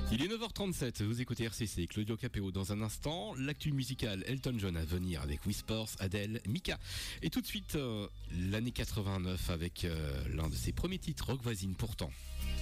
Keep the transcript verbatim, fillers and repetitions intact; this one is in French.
Il est neuf heures trente-sept, vous écoutez R C C, Claudio Capéo dans un instant. L'actu musicale Elton John à venir avec Whispers, Adele, Mika. Et tout de suite, euh, l'année quatre-vingt-neuf avec euh, l'un de ses premiers titres, Rock Voisine pourtant.